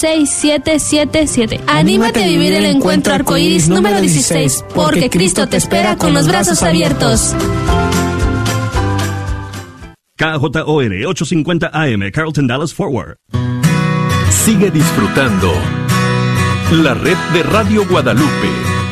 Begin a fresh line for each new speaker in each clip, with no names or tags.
6777. Anímate a vivir el encuentro arcoíris número 16, porque Cristo te espera con los brazos abiertos.
KJOR 850 AM, Carrollton, Dallas, Fort Worth.
Sigue disfrutando la red de Radio Guadalupe.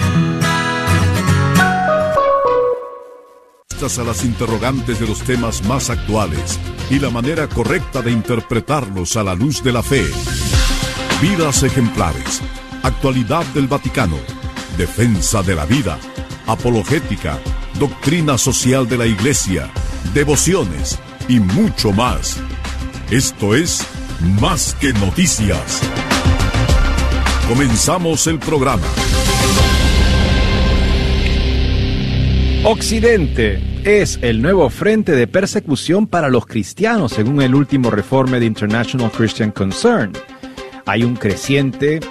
A las interrogantes de los temas más actuales y la manera correcta de interpretarlos a la luz de la fe. Vidas ejemplares, actualidad del Vaticano, defensa de la vida, apologética, doctrina social de la Iglesia, devociones y mucho más. Esto es Más que Noticias. Comenzamos el programa.
Occidente es el nuevo frente de persecución para los cristianos, según el último informe de International Christian Concern. Hay un creciente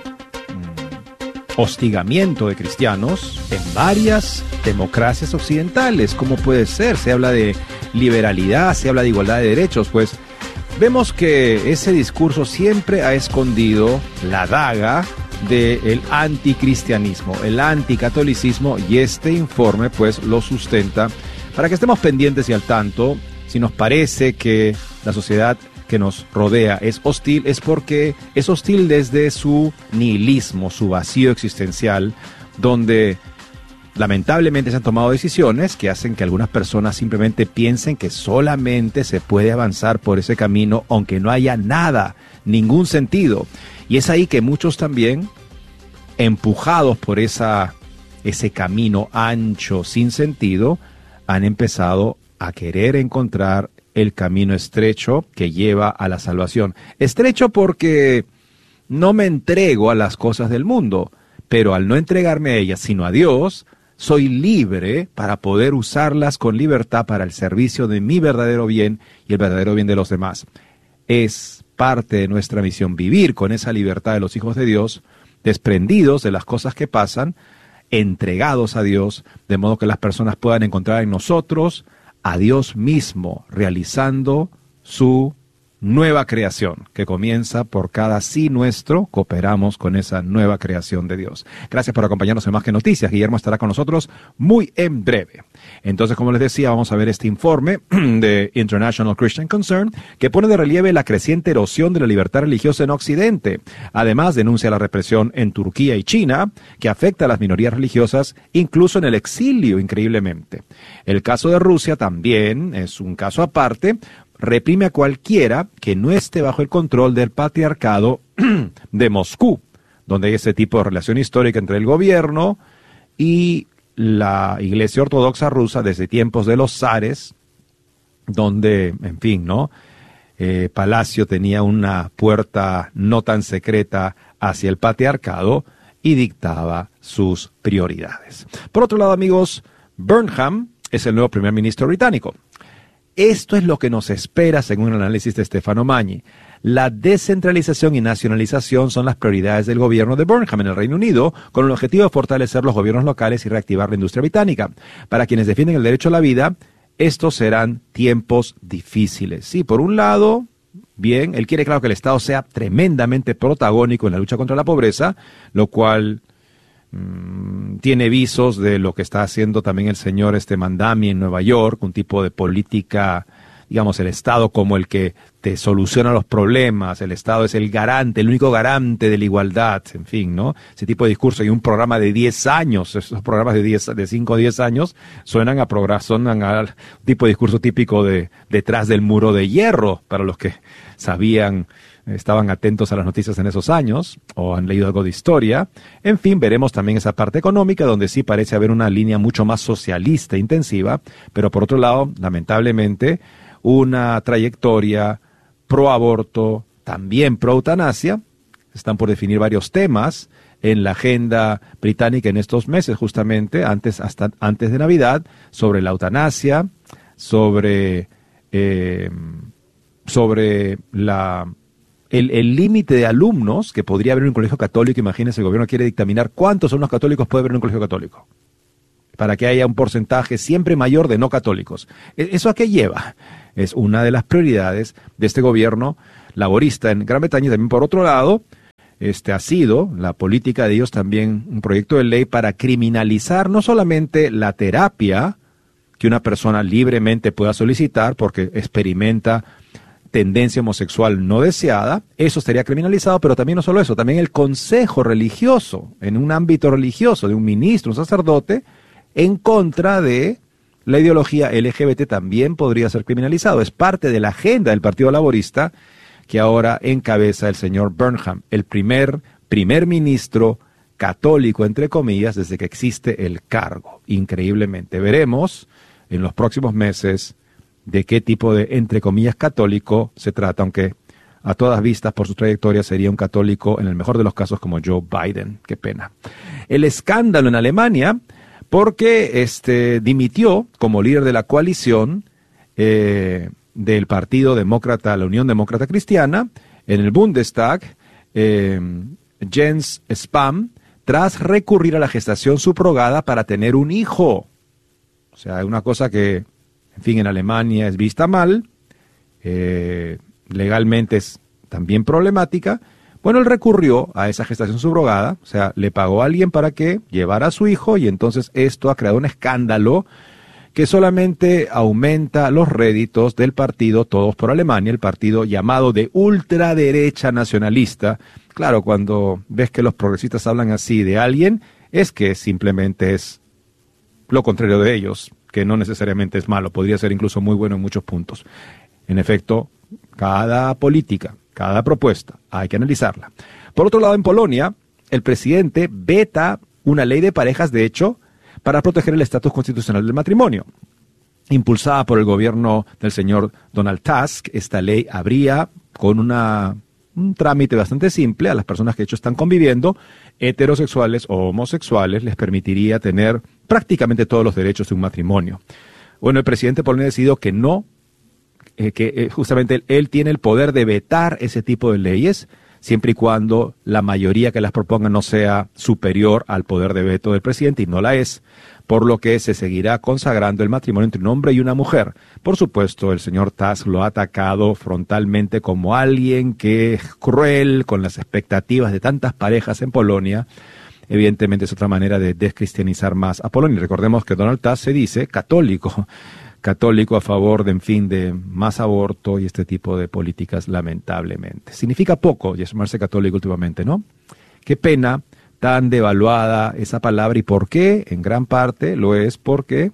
hostigamiento de cristianos en varias democracias occidentales. ¿Cómo puede ser? Se habla de liberalidad, se habla de igualdad de derechos. Pues vemos que ese discurso siempre ha escondido la daga del anticristianismo, el anticatolicismo, y este informe pues lo sustenta para que estemos pendientes y al tanto. Si nos parece que la sociedad que nos rodea es hostil, es porque es hostil desde su nihilismo, su vacío existencial, donde lamentablemente se han tomado decisiones que hacen que algunas personas simplemente piensen que solamente se puede avanzar por ese camino, aunque no haya nada, ningún sentido. Y es ahí que muchos también, empujados por ese camino ancho, sin sentido, han empezado a querer encontrar el camino estrecho que lleva a la salvación. Estrecho porque no me entrego a las cosas del mundo, pero al no entregarme a ellas, sino a Dios, soy libre para poder usarlas con libertad para el servicio de mi verdadero bien y el verdadero bien de los demás. Es parte de nuestra misión vivir con esa libertad de los hijos de Dios, desprendidos de las cosas que pasan, entregados a Dios, de modo que las personas puedan encontrar en nosotros a Dios mismo, realizando su nueva creación, que comienza por cada sí nuestro, cooperamos con esa nueva creación de Dios. Gracias por acompañarnos en Más que Noticias. Guillermo estará con nosotros muy en breve. Entonces, como les decía, vamos a ver este informe de International Christian Concern, que pone de relieve la creciente erosión de la libertad religiosa en Occidente. Además, denuncia la represión en Turquía y China, que afecta a las minorías religiosas, incluso en el exilio, increíblemente. El caso de Rusia también es un caso aparte. Reprime a cualquiera que no esté bajo el control del patriarcado de Moscú, donde hay ese tipo de relación histórica entre el gobierno y la Iglesia Ortodoxa rusa desde tiempos de los zares, donde, en fin, ¿no? Palacio tenía una puerta no tan secreta hacia el patriarcado y dictaba sus prioridades. Por otro lado, amigos, Burnham es el nuevo primer ministro británico. Esto es lo que nos espera según el análisis de Stefano Magni. La descentralización y nacionalización son las prioridades del gobierno de Burnham en el Reino Unido, con el objetivo de fortalecer los gobiernos locales y reactivar la industria británica. Para quienes defienden el derecho a la vida, estos serán tiempos difíciles. Sí, por un lado, bien, él quiere, claro, que el Estado sea tremendamente protagónico en la lucha contra la pobreza, lo cual tiene visos de lo que está haciendo también el señor Mandami en Nueva York, un tipo de política, digamos, el Estado como el que te soluciona los problemas, el Estado es el garante, el único garante de la igualdad, en fin, ¿no? Ese tipo de discurso. Y un programa de 10 años, esos programas de 5 o 10 años, suenan al tipo de discurso típico de detrás del muro de hierro, para los que estaban atentos a las noticias en esos años, o han leído algo de historia. En fin, veremos también esa parte económica, donde sí parece haber una línea mucho más socialista intensiva, pero por otro lado, lamentablemente, una trayectoria pro aborto, también pro eutanasia. Están por definir varios temas en la agenda británica en estos meses, justamente antes de Navidad, sobre la eutanasia, sobre el límite de alumnos que podría haber en un colegio católico. Imagínense, el gobierno quiere dictaminar cuántos alumnos católicos puede haber en un colegio católico, para que haya un porcentaje siempre mayor de no católicos. ¿Eso a qué lleva? Es una de las prioridades de este gobierno laborista en Gran Bretaña. Y también, por otro lado, ha sido la política de ellos también un proyecto de ley para criminalizar no solamente la terapia que una persona libremente pueda solicitar porque experimenta tendencia homosexual no deseada, eso estaría criminalizado, pero también no solo eso, también el consejo religioso, en un ámbito religioso, de un ministro, un sacerdote, en contra de la ideología LGBT también podría ser criminalizado. Es parte de la agenda del Partido Laborista que ahora encabeza el señor Burnham, el primer ministro católico, entre comillas, desde que existe el cargo. Increíblemente. Veremos en los próximos meses de qué tipo de, entre comillas, católico se trata, aunque a todas vistas por su trayectoria sería un católico, en el mejor de los casos, como Joe Biden. Qué pena. El escándalo en Alemania, porque dimitió como líder de la coalición del Partido Demócrata, la Unión Demócrata Cristiana, en el Bundestag, Jens Spahn, tras recurrir a la gestación subrogada para tener un hijo. O sea, una cosa que, en fin, en Alemania es vista mal, legalmente es también problemática. Bueno, él recurrió a esa gestación subrogada, o sea, le pagó a alguien para que llevara a su hijo, y entonces esto ha creado un escándalo que solamente aumenta los réditos del partido Todos por Alemania, el partido llamado de ultraderecha nacionalista. Claro, cuando ves que los progresistas hablan así de alguien, es que simplemente es lo contrario de ellos, que no necesariamente es malo, podría ser incluso muy bueno en muchos puntos. En efecto, cada política, cada propuesta, hay que analizarla. Por otro lado, en Polonia, el presidente veta una ley de parejas, de hecho, para proteger el estatus constitucional del matrimonio. Impulsada por el gobierno del señor Donald Tusk, esta ley habría, con un trámite bastante simple, a las personas que de hecho están conviviendo, heterosexuales o homosexuales, les permitiría tener prácticamente todos los derechos de un matrimonio. Bueno, el presidente polonés decidió que no, justamente él tiene el poder de vetar ese tipo de leyes, siempre y cuando la mayoría que las proponga no sea superior al poder de veto del presidente, y no la es, por lo que se seguirá consagrando el matrimonio entre un hombre y una mujer. Por supuesto, el señor Tusk lo ha atacado frontalmente como alguien que es cruel con las expectativas de tantas parejas en Polonia. Evidentemente es otra manera de descristianizar más a Polonia. Recordemos que Donald Tusk se dice católico a favor de, en fin, de más aborto y este tipo de políticas, lamentablemente. Significa poco llamarse católico últimamente, ¿no? Qué pena tan devaluada esa palabra. ¿Y por qué? En gran parte lo es porque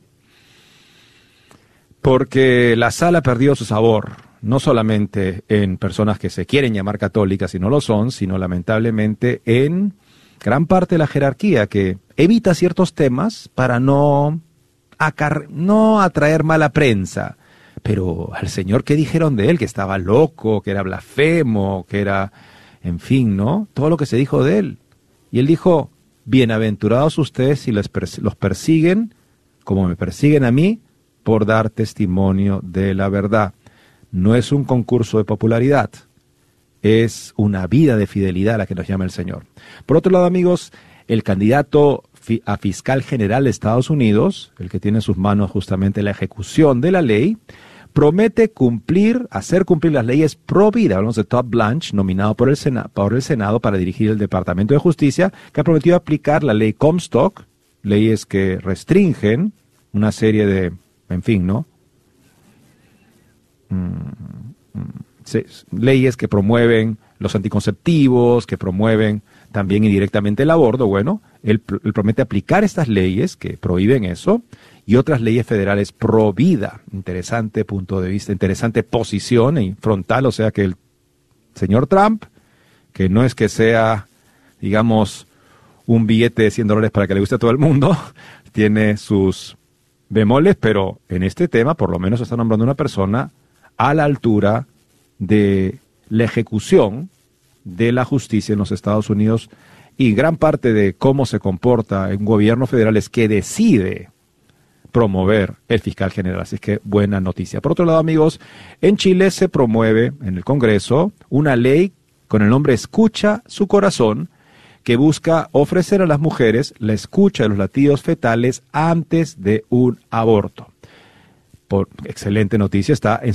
la sal ha perdido su sabor, no solamente en personas que se quieren llamar católicas y no lo son, sino lamentablemente en gran parte de la jerarquía, que evita ciertos temas para no atraer mala prensa. Pero al señor, ¿qué dijeron de él? Que estaba loco, que era blasfemo, que era, en fin, ¿no? Todo lo que se dijo de él. Y él dijo, bienaventurados ustedes si los persiguen, como me persiguen a mí, por dar testimonio de la verdad. No es un concurso de popularidad, es una vida de fidelidad a la que nos llama el Señor. Por otro lado, amigos, el candidato a fiscal general de Estados Unidos, el que tiene en sus manos justamente la ejecución de la ley, promete hacer cumplir las leyes pro vida. Hablamos de Todd Blanche, nominado por el Senado para dirigir el Departamento de Justicia, que ha prometido aplicar la ley Comstock, leyes que restringen una serie de, en fin, ¿no? Leyes que promueven los anticonceptivos, que promueven también indirectamente el aborto. Bueno, él promete aplicar estas leyes que prohíben eso y otras leyes federales pro vida. Interesante punto de vista, interesante posición y frontal. O sea que el señor Trump, que no es que sea, digamos, un billete de $100 para que le guste a todo el mundo, tiene sus bemoles, pero en este tema por lo menos está nombrando una persona a la altura de la ejecución de la justicia en los Estados Unidos, y gran parte de cómo se comporta un gobierno federal es que decide promover el fiscal general. Así que buena noticia. Por otro lado, amigos, en Chile se promueve en el Congreso una ley con el nombre Escucha su Corazón, que busca ofrecer a las mujeres la escucha de los latidos fetales antes de un aborto. Excelente noticia, está en sus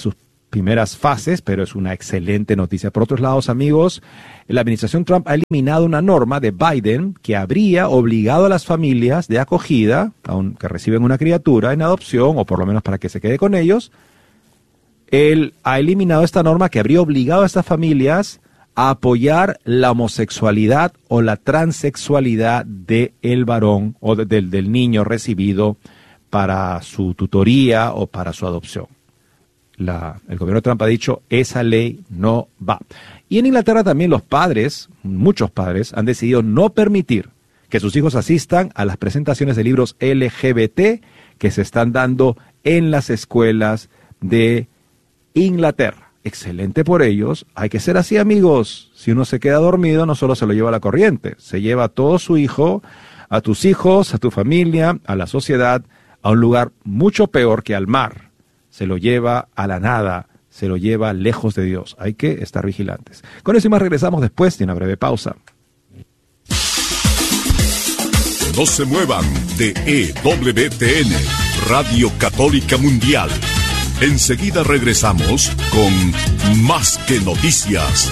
primeras fases, pero es una excelente noticia. Por otros lados, amigos, la administración Trump ha eliminado una norma de Biden que habría obligado a las familias de acogida, que reciben una criatura en adopción, o por lo menos para que se quede con ellos. Él ha eliminado esta norma que habría obligado a estas familias a apoyar la homosexualidad o la transexualidad del varón o del niño recibido para su tutoría o para su adopción. El gobierno de Trump ha dicho, esa ley no va. Y en Inglaterra también los padres, muchos padres, han decidido no permitir que sus hijos asistan a las presentaciones de libros LGBT que se están dando en las escuelas de Inglaterra. Excelente por ellos. Hay que ser así, amigos. Si uno se queda dormido, no solo se lo lleva la corriente, se lleva a todo su hijo, a tus hijos, a tu familia, a la sociedad, a un lugar mucho peor que al mar. Se lo lleva a la nada, se lo lleva lejos de Dios. Hay que estar vigilantes. Con eso y más regresamos después de una breve pausa.
No se muevan de EWTN, Radio Católica Mundial. Enseguida regresamos con Más que Noticias.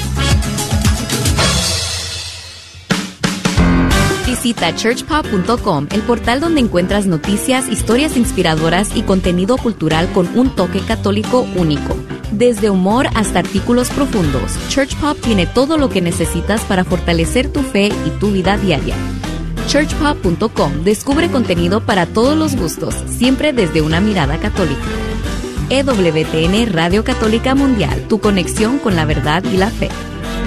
Visita churchpop.com, el portal donde encuentras noticias, historias inspiradoras y contenido cultural con un toque católico único. Desde humor hasta artículos profundos, Churchpop tiene todo lo que necesitas para fortalecer tu fe y tu vida diaria. churchpop.com descubre contenido para todos los gustos, siempre desde una mirada católica. EWTN Radio Católica Mundial, tu conexión con la verdad y la fe.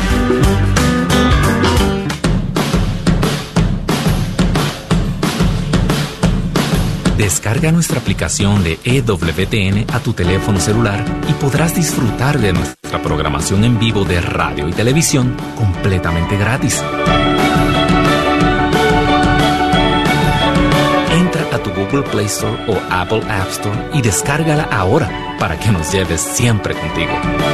Descarga nuestra aplicación de EWTN a tu teléfono celular y podrás disfrutar de nuestra programación en vivo de radio y televisión completamente gratis. Entra a tu Google Play Store o Apple App Store y descárgala ahora para que nos lleves siempre contigo.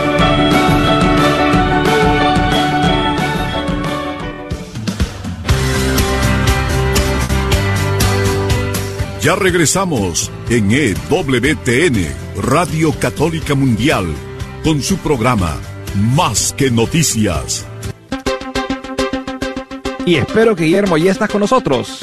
Ya regresamos en EWTN, Radio Católica Mundial, con su programa Más que Noticias.
Y espero que Guillermo ya está con nosotros.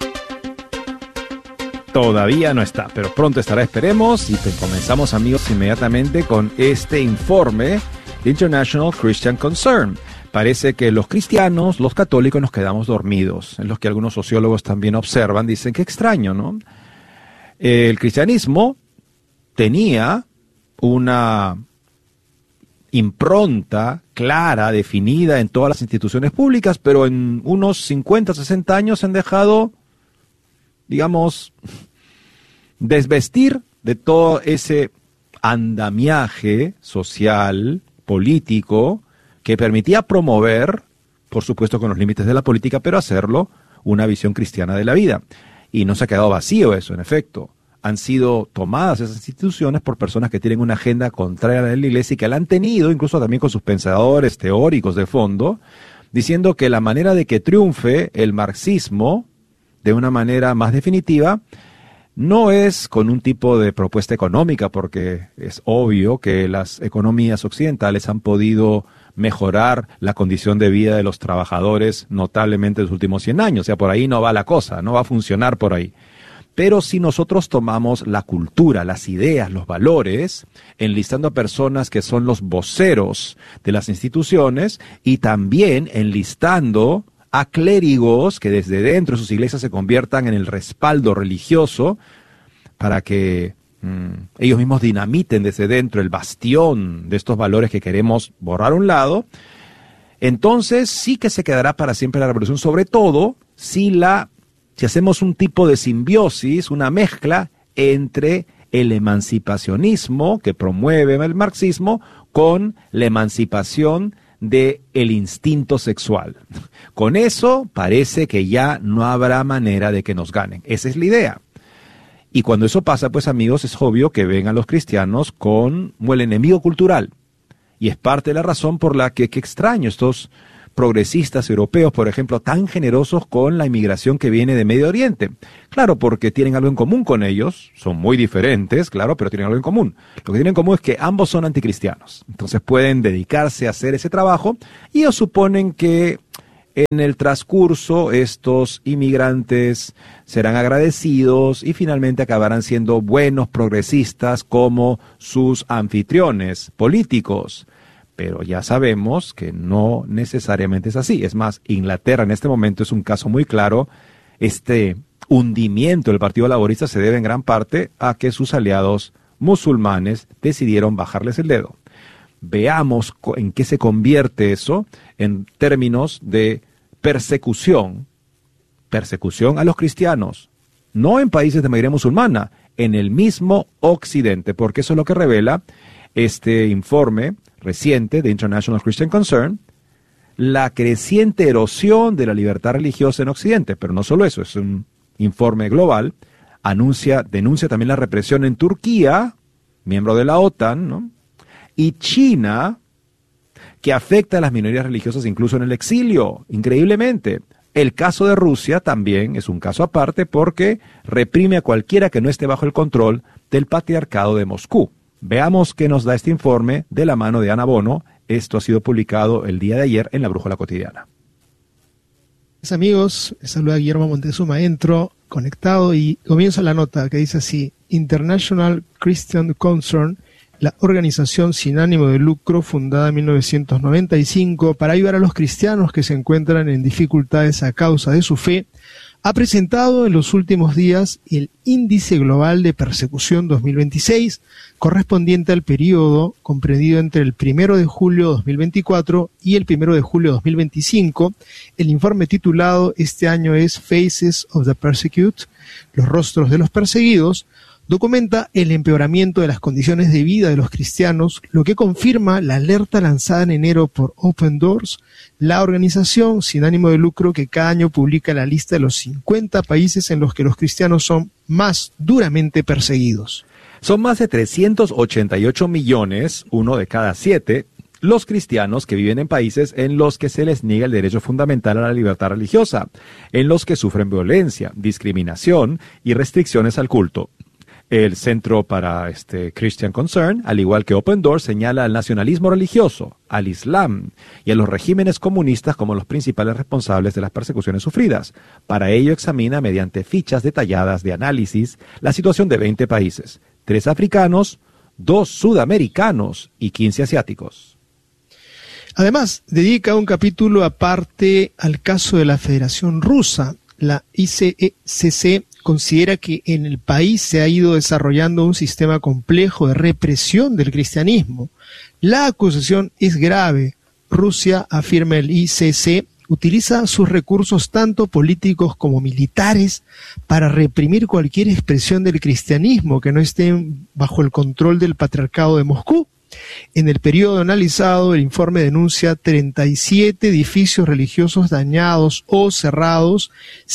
Todavía no está, pero pronto estará, esperemos. Y pues comenzamos, amigos, inmediatamente con este informe de International Christian Concern. Parece que los cristianos, los católicos, nos quedamos dormidos. Es lo que algunos sociólogos también observan. Dicen, qué extraño, ¿no? El cristianismo tenía una impronta clara, definida en todas las instituciones públicas, pero en unos 50, 60 años se han dejado, digamos, desvestir de todo ese andamiaje social, político, que permitía promover, por supuesto con los límites de la política, pero hacerlo una visión cristiana de la vida. Y no se ha quedado vacío eso, en efecto. Han sido tomadas esas instituciones por personas que tienen una agenda contraria a la Iglesia y que la han tenido, incluso también con sus pensadores teóricos de fondo, diciendo que la manera de que triunfe el marxismo de una manera más definitiva no es con un tipo de propuesta económica, porque es obvio que las economías occidentales han podido mejorar la condición de vida de los trabajadores notablemente en los últimos 100 años. O sea, por ahí no va la cosa, no va a funcionar por ahí. Pero si nosotros tomamos la cultura, las ideas, los valores, enlistando a personas que son los voceros de las instituciones y también enlistando a clérigos que desde dentro de sus iglesias se conviertan en el respaldo religioso para que ellos mismos dinamiten desde dentro el bastión de estos valores que queremos borrar a un lado, entonces sí que se quedará para siempre la revolución, sobre todo si hacemos un tipo de simbiosis, una mezcla entre el emancipacionismo que promueve el marxismo con la emancipación del instinto sexual. Con eso parece que ya no habrá manera de que nos ganen. Esa es la idea. Y cuando eso pasa, pues amigos, es obvio que vengan los cristianos como el enemigo cultural. Y es parte de la razón por la que, qué extraño, estos progresistas europeos, por ejemplo, tan generosos con la inmigración que viene de Medio Oriente? Claro, porque tienen algo en común con ellos, son muy diferentes, claro, pero tienen algo en común. Lo que tienen en común es que ambos son anticristianos, entonces pueden dedicarse a hacer ese trabajo y ellos suponen que en el transcurso estos inmigrantes serán agradecidos y finalmente acabarán siendo buenos progresistas como sus anfitriones políticos. Pero ya sabemos que no necesariamente es así. Es más, Inglaterra en este momento es un caso muy claro. Este hundimiento del Partido Laborista se debe en gran parte a que sus aliados musulmanes decidieron bajarles el dedo. Veamos en qué se convierte eso en términos de persecución a los cristianos, no en países de mayoría musulmana, en el mismo Occidente, porque eso es lo que revela este informe reciente de International Christian Concern, la creciente erosión de la libertad religiosa en Occidente. Pero no solo eso, es un informe global, denuncia también la represión en Turquía, miembro de la OTAN, ¿no? Y China, que afecta a las minorías religiosas incluso en el exilio, increíblemente. El caso de Rusia también es un caso aparte porque reprime a cualquiera que no esté bajo el control del patriarcado de Moscú. Veamos qué nos da este informe de la mano de Ana Bono. Esto ha sido publicado el día de ayer en La Brújula Cotidiana.
Amigos, les saluda Guillermo Montezuma, entro conectado y comienzo la nota que dice así: International Christian Concern, la organización sin ánimo de lucro fundada en 1995 para ayudar a los cristianos que se encuentran en dificultades a causa de su fe, ha presentado en los últimos días el Índice Global de Persecución 2026, correspondiente al periodo comprendido entre el 1 de julio 2024 y el 1 de julio 2025. El informe titulado este año es Faces of the Persecute, los rostros de los perseguidos, documenta el empeoramiento de las condiciones de vida de los cristianos, lo que confirma la alerta lanzada en enero por Open Doors, la organización sin ánimo de lucro que cada año publica la lista de los 50 países en los que los cristianos son más duramente perseguidos.
Son más de 388 millones, uno de cada 7, los cristianos que viven en países en los que se les niega el derecho fundamental a la libertad religiosa, en los que sufren violencia, discriminación y restricciones al culto. El Centro para Christian Concern, al igual que Open Doors, señala al nacionalismo religioso, al Islam y a los regímenes comunistas como los principales responsables de las persecuciones sufridas. Para ello examina mediante fichas detalladas de análisis la situación de 20 países, 3 africanos, 2 sudamericanos y 15 asiáticos.
Además, dedica un capítulo aparte al caso de la Federación Rusa. La ICCC considera que en el país se ha ido desarrollando un sistema complejo de represión del cristianismo. La acusación es grave. Rusia, afirma el ICC, utiliza sus recursos tanto políticos como militares para reprimir cualquier expresión del cristianismo que no esté bajo el control del patriarcado de Moscú. En el periodo analizado, el informe denuncia 37 edificios religiosos dañados o cerrados,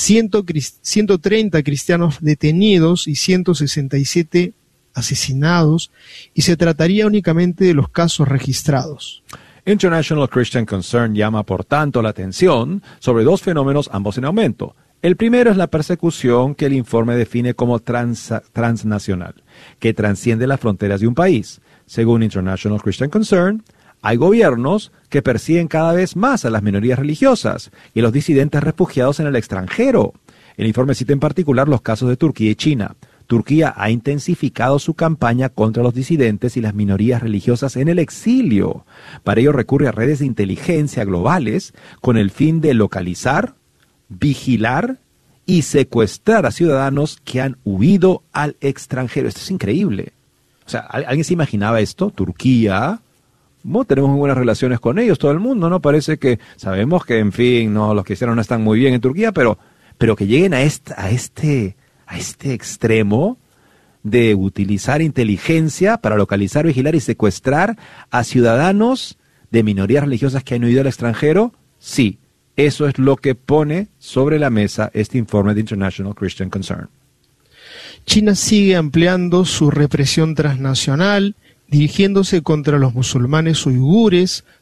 130 cristianos detenidos y 167 asesinados, y se trataría únicamente de los casos registrados.
International Christian Concern llama, por tanto, la atención sobre 2 fenómenos, ambos en aumento. El primero es la persecución que el informe define como transnacional, que transciende las fronteras de un país. Según International Christian Concern, hay gobiernos que persiguen cada vez más a las minorías religiosas y a los disidentes refugiados en el extranjero. El informe cita en particular los casos de Turquía y China. Turquía ha intensificado su campaña contra los disidentes y las minorías religiosas en el exilio. Para ello recurre a redes de inteligencia globales con el fin de localizar, vigilar y secuestrar a ciudadanos que han huido al extranjero. Esto es increíble. O sea, ¿alguien se imaginaba esto? Turquía, tenemos muy buenas relaciones con ellos, todo el mundo, ¿no? Parece que sabemos que, en fin, no, los cristianos no están muy bien en Turquía, pero que lleguen a este extremo de utilizar inteligencia para localizar, vigilar y secuestrar a ciudadanos de minorías religiosas que han huido al extranjero, sí, eso es lo que pone sobre la mesa este informe de International Christian Concern.
China sigue ampliando su represión transnacional, dirigiéndose contra los musulmanes uigures,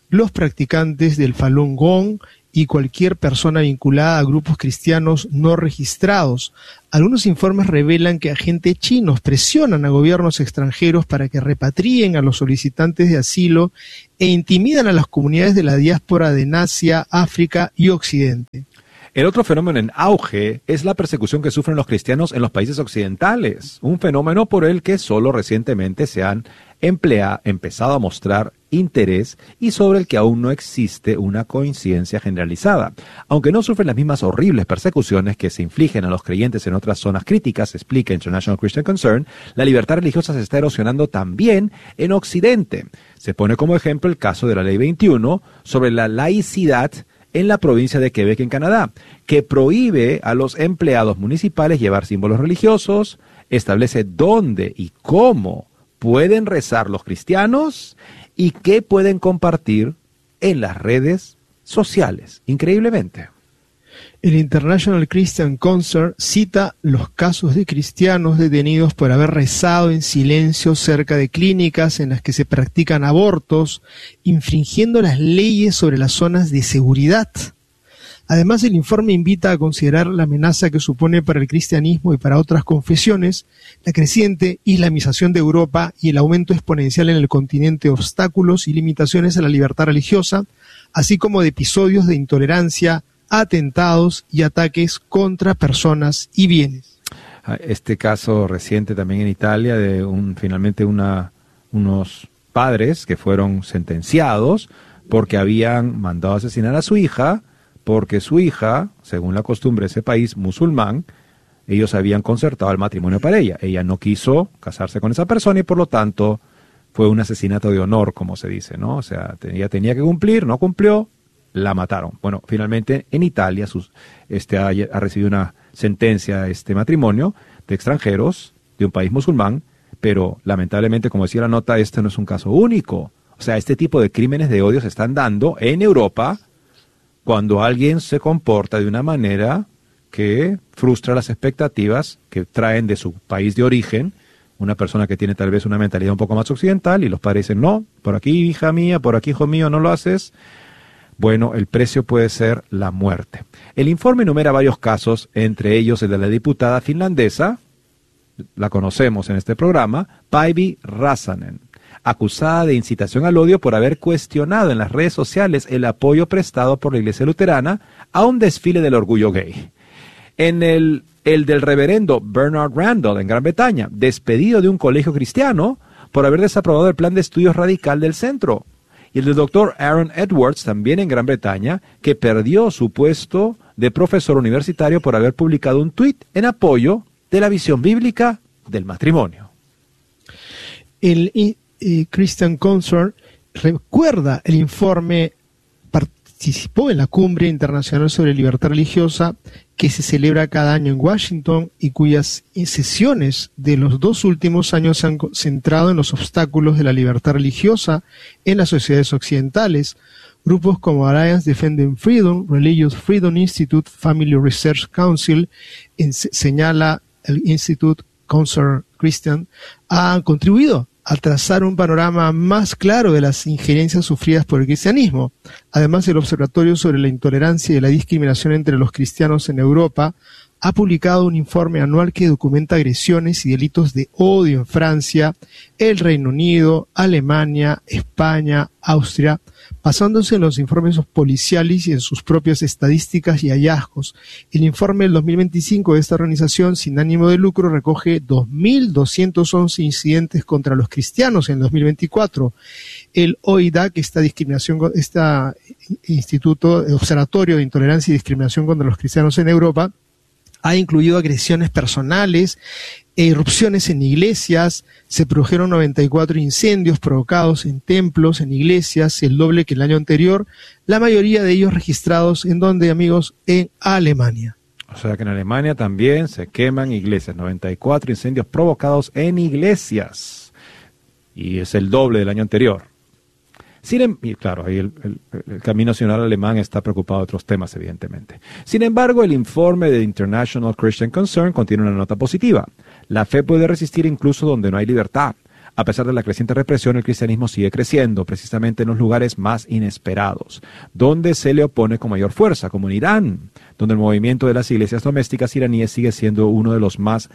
los practicantes del Falun Gong y cualquier persona vinculada a grupos cristianos no registrados. Algunos informes revelan que agentes chinos presionan a gobiernos extranjeros para que repatrien a los solicitantes de asilo e intimidan a las comunidades de la diáspora de Asia, África y Occidente.
El otro fenómeno en auge es la persecución que sufren los cristianos en los países occidentales, un fenómeno por el que solo recientemente se han empezado a mostrar interés y sobre el que aún no existe una coincidencia generalizada. Aunque no sufren las mismas horribles persecuciones que se infligen a los creyentes en otras zonas críticas, explica International Christian Concern, la libertad religiosa se está erosionando también en Occidente. Se pone como ejemplo el caso de la Ley 21 sobre la laicidad en la provincia de Quebec, en Canadá, que prohíbe a los empleados municipales llevar símbolos religiosos, establece dónde y cómo pueden rezar los cristianos y qué pueden compartir en las redes sociales, increíblemente.
El International Christian Concern cita los casos de cristianos detenidos por haber rezado en silencio cerca de clínicas en las que se practican abortos, infringiendo las leyes sobre las zonas de seguridad. Además, el informe invita a considerar la amenaza que supone para el cristianismo y para otras confesiones la creciente islamización de Europa y el aumento exponencial en el continente de obstáculos y limitaciones a la libertad religiosa, así como de episodios de intolerancia, atentados y ataques contra personas y bienes.
Este caso reciente también en Italia de finalmente unos padres que fueron sentenciados porque habían mandado a asesinar a su hija, porque su hija, según la costumbre de ese país musulmán, ellos habían concertado el matrimonio para ella. Ella no quiso casarse con esa persona y por lo tanto fue un asesinato de honor, como se dice, ¿no? O sea, ella tenía que cumplir, no cumplió, la mataron. Bueno, finalmente en Italia ha recibido una sentencia este matrimonio de extranjeros de un país musulmán, pero lamentablemente, como decía la nota, este no es un caso único. O sea, este tipo de crímenes de odio se están dando en Europa cuando alguien se comporta de una manera que frustra las expectativas que traen de su país de origen, una persona que tiene tal vez una mentalidad un poco más occidental y los padres dicen, no, por aquí hija mía, por aquí hijo mío, no lo haces. Bueno, el precio puede ser la muerte. El informe enumera varios casos, entre ellos el de la diputada finlandesa, la conocemos en este programa, Päivi Räsänen, acusada de incitación al odio por haber cuestionado en las redes sociales el apoyo prestado por la Iglesia Luterana a un desfile del orgullo gay. En el del reverendo Bernard Randall en Gran Bretaña, despedido de un colegio cristiano por haber desaprobado el plan de estudios radical del centro. Y el del doctor Aaron Edwards, también en Gran Bretaña, que perdió su puesto de profesor universitario por haber publicado un tuit en apoyo de la visión bíblica del matrimonio.
El Christian Concern recuerda el informe, participó en la Cumbre Internacional sobre Libertad Religiosa que se celebra cada año en Washington y cuyas sesiones de los 2 últimos años se han centrado en los obstáculos de la libertad religiosa en las sociedades occidentales. Grupos como Alliance Defending Freedom, Religious Freedom Institute, Family Research Council, señala el Institute Concern Christian, han contribuido a trazar un panorama más claro de las injerencias sufridas por el cristianismo. Además, el Observatorio sobre la Intolerancia y la Discriminación entre los Cristianos en Europa ha publicado un informe anual que documenta agresiones y delitos de odio en Francia, el Reino Unido, Alemania, España, Austria, basándose en los informes policiales y en sus propias estadísticas y hallazgos. El informe del 2025 de esta organización sin ánimo de lucro recoge 2.211 incidentes contra los cristianos en 2024. El OIDAC, este Instituto Observatorio de Intolerancia y Discriminación contra los Cristianos en Europa, ha incluido agresiones personales e irrupciones en iglesias. Se produjeron 94 incendios provocados en templos, en iglesias, el doble que el año anterior, la mayoría de ellos registrados ¿en dónde, amigos? En Alemania.
O sea que en Alemania también se queman iglesias, 94 incendios provocados en iglesias, y es el doble del año anterior. Y claro, ahí el Camino Nacional Alemán está preocupado de otros temas, evidentemente. Sin embargo, el informe de International Christian Concern contiene una nota positiva. La fe puede resistir incluso donde no hay libertad. A pesar de la creciente represión, el cristianismo sigue creciendo, precisamente en los lugares más inesperados, donde se le opone con mayor fuerza, como en Irán, donde el movimiento de las iglesias domésticas iraníes sigue siendo uno de los más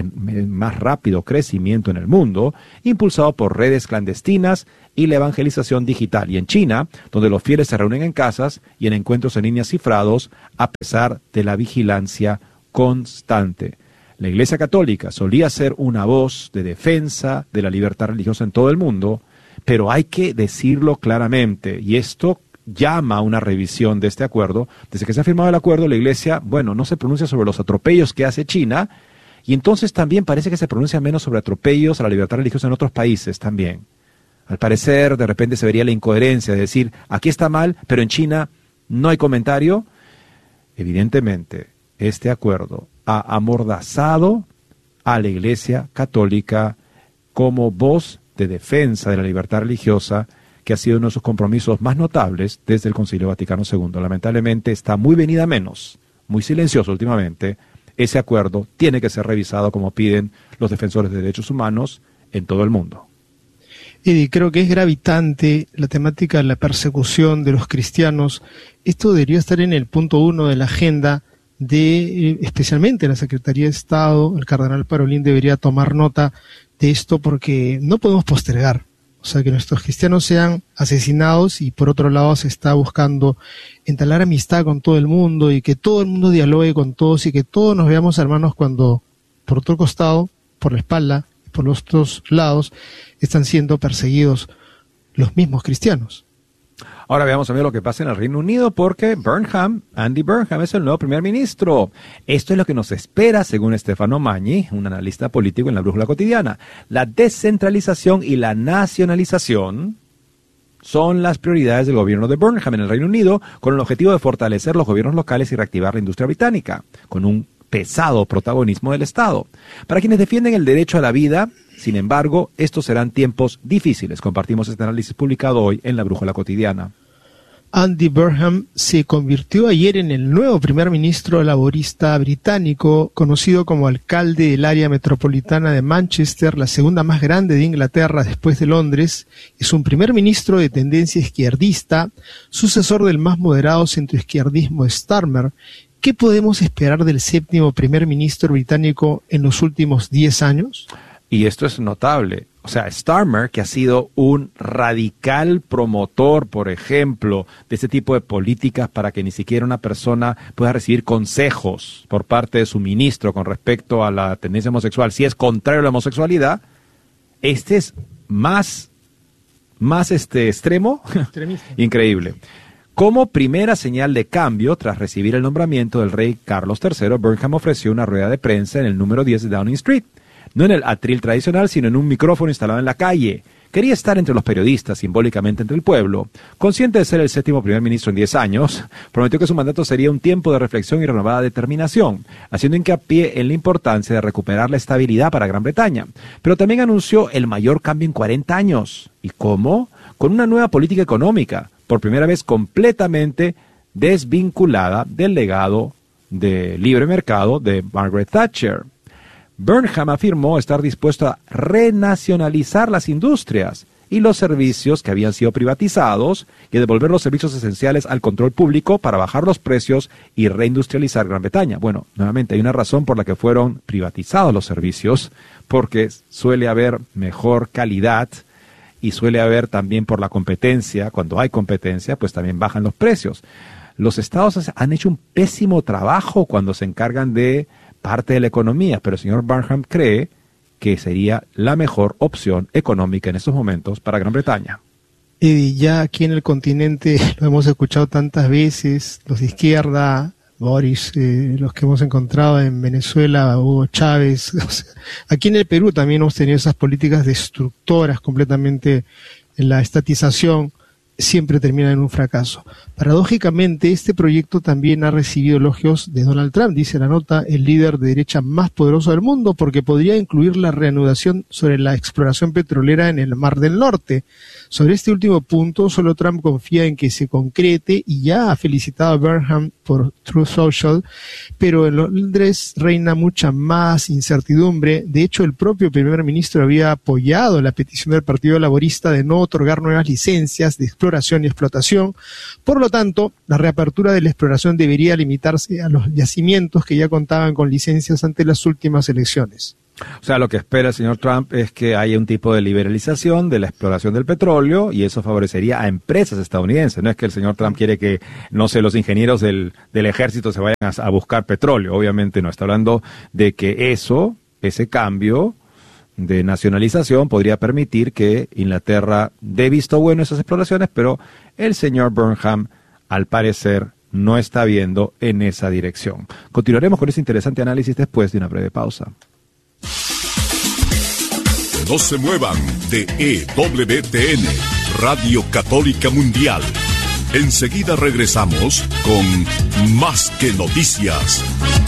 rápido crecimiento en el mundo, impulsado por redes clandestinas y la evangelización digital. Y en China, donde los fieles se reúnen en casas y en encuentros en línea cifrados, a pesar de la vigilancia constante. La Iglesia Católica solía ser una voz de defensa de la libertad religiosa en todo el mundo, pero hay que decirlo claramente, y esto llama a una revisión de este acuerdo. Desde que se ha firmado el acuerdo, la Iglesia, no se pronuncia sobre los atropellos que hace China, y entonces también parece que se pronuncia menos sobre atropellos a la libertad religiosa en otros países también. Al parecer, de repente se vería la incoherencia de decir, aquí está mal, pero en China no hay comentario. Evidentemente, este acuerdo ha amordazado a la Iglesia Católica como voz de defensa de la libertad religiosa, que ha sido uno de sus compromisos más notables desde el Concilio Vaticano II. Lamentablemente está muy venida menos, muy silencioso últimamente. Ese acuerdo tiene que ser revisado como piden los defensores de derechos humanos en todo el mundo.
Eddie, creo que es gravitante la temática de la persecución de los cristianos. Esto debería estar en el punto 1 de la agenda de, especialmente la Secretaría de Estado. El cardenal Parolin debería tomar nota de esto porque no podemos postergar. O sea, que nuestros cristianos sean asesinados y por otro lado se está buscando entablar amistad con todo el mundo y que todo el mundo dialogue con todos y que todos nos veamos hermanos cuando por otro costado, por la espalda, por los otros lados, están siendo perseguidos los mismos cristianos.
Ahora veamos también lo que pasa en el Reino Unido, porque Andy Burnham es el nuevo primer ministro. Esto es lo que nos espera, según Stefano Magni, un analista político en la Brújula Cotidiana. La descentralización y la nacionalización son las prioridades del gobierno de Burnham en el Reino Unido, con el objetivo de fortalecer los gobiernos locales y reactivar la industria británica, con un pesado protagonismo del Estado. Para quienes defienden el derecho a la vida, sin embargo, estos serán tiempos difíciles. Compartimos este análisis publicado hoy en la Brújula Cotidiana.
Andy Burnham se convirtió ayer en el nuevo primer ministro laborista británico, conocido como alcalde del área metropolitana de Manchester, la segunda más grande de Inglaterra después de Londres. Es un primer ministro de tendencia izquierdista, sucesor del más moderado centroizquierdismo Starmer. ¿Qué podemos esperar del séptimo primer ministro británico en los últimos 10 años?
Y esto es notable. O sea, Starmer, que ha sido un radical promotor, por ejemplo, de este tipo de políticas para que ni siquiera una persona pueda recibir consejos por parte de su ministro con respecto a la tendencia homosexual, si es contrario a la homosexualidad, este es más extremo, increíble. Como primera señal de cambio, tras recibir el nombramiento del rey Carlos III, Burnham ofreció una rueda de prensa en el número 10 de Downing Street. No en el atril tradicional, sino en un micrófono instalado en la calle. Quería estar entre los periodistas, simbólicamente entre el pueblo. Consciente de ser el séptimo primer ministro en 10 años, prometió que su mandato sería un tiempo de reflexión y renovada determinación, haciendo hincapié en la importancia de recuperar la estabilidad para Gran Bretaña. Pero también anunció el mayor cambio en 40 años. ¿Y cómo? Con una nueva política económica, por primera vez completamente desvinculada del legado de libre mercado de Margaret Thatcher. Burnham afirmó estar dispuesto a renacionalizar las industrias y los servicios que habían sido privatizados y a devolver los servicios esenciales al control público para bajar los precios y reindustrializar Gran Bretaña. Bueno, nuevamente hay una razón por la que fueron privatizados los servicios, porque suele haber mejor calidad y suele haber también por la competencia. Cuando hay competencia, pues también bajan los precios. Los estados han hecho un pésimo trabajo cuando se encargan de parte de la economía, pero el señor Burnham cree que sería la mejor opción económica en estos momentos para Gran Bretaña.
Eddie, ya aquí en el continente lo hemos escuchado tantas veces, los de izquierda, Boris, los que hemos encontrado en Venezuela, Hugo Chávez. O sea, aquí en el Perú también hemos tenido esas políticas destructoras completamente en la estatización siempre terminan en un fracaso. Paradójicamente, este proyecto también ha recibido elogios de Donald Trump, dice la nota, el líder de derecha más poderoso del mundo, porque podría incluir la reanudación sobre la exploración petrolera en el Mar del Norte. Sobre este último punto, solo Trump confía en que se concrete y ya ha felicitado a Burnham por Truth Social, pero en Londres reina mucha más incertidumbre. De hecho, el propio primer ministro había apoyado la petición del Partido Laborista de no otorgar nuevas licencias de exploración y explotación. Por lo tanto, la reapertura de la exploración debería limitarse a los yacimientos que ya contaban con licencias ante las últimas elecciones.
O sea, lo que espera el señor Trump es que haya un tipo de liberalización de la exploración del petróleo y eso favorecería a empresas estadounidenses. No es que el señor Trump quiere que, no sé, los ingenieros del ejército se vayan a buscar petróleo. Obviamente no. Está hablando de que ese cambio de nacionalización podría permitir que Inglaterra dé visto bueno a esas exploraciones, pero el señor Burnham, al parecer, no está viendo en esa dirección. Continuaremos con ese interesante análisis después de una breve pausa.
No se muevan de EWTN, Radio Católica Mundial. Enseguida regresamos con Más que Noticias.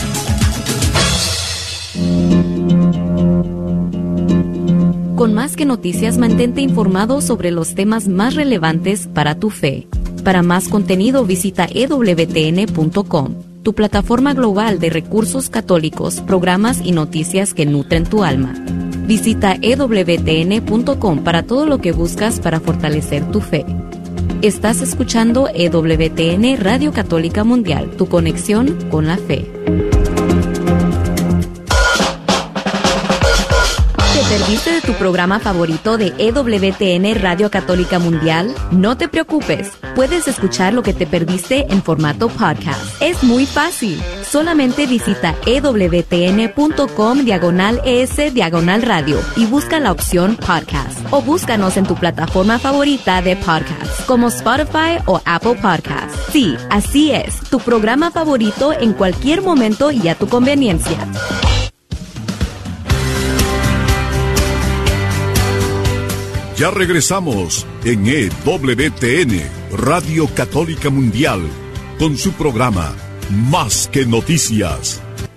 Con Más que Noticias, mantente informado sobre los temas más relevantes para tu fe. Para más contenido, visita EWTN.com, tu plataforma global de recursos católicos, programas y noticias que nutren tu alma. Visita EWTN.com para todo lo que buscas para fortalecer tu fe. Estás escuchando EWTN Radio Católica Mundial, tu conexión con la fe. ¿Te perdiste de tu programa favorito de EWTN Radio Católica Mundial? No te preocupes, puedes escuchar lo que te perdiste en formato podcast. Es muy fácil. Solamente visita ewtn.com/ES/radio y busca la opción podcast. O búscanos en tu plataforma favorita de podcast, como Spotify o Apple Podcasts. Sí, así es, tu programa favorito en cualquier momento y a tu conveniencia.
Ya regresamos en EWTN, Radio Católica Mundial, con su programa Más que Noticias.